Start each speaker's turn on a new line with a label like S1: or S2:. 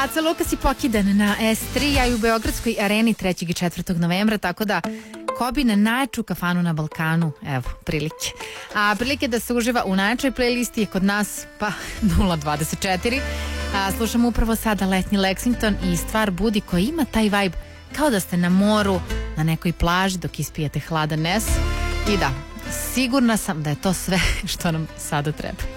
S1: Aca Lukas i Pokidan na S3, a i u Beogradskoj areni 3. i 4. novembra, tako da ko bi na najjaču kafanu na Balkanu, evo, prilike. A prilike da se uživa u najjačoj playlisti je kod nas, pa 024. Slušamo upravo sada letnji Lexington i stvar budi koja ima taj vibe kao da ste na moru, na nekoj plaži dok ispijete hladan nes. I da, sigurna sam da je to sve što nam sada treba.